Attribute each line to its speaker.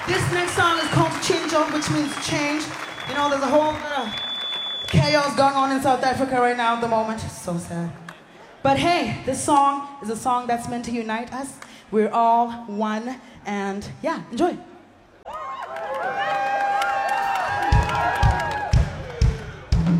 Speaker 1: This next song is called Chinjo, which means change. You know, there's a whole lot of chaos going on in South Africa right now at the moment. So sad. But hey, this song is a song that's meant to unite us. We're all one, and yeah, enjoy.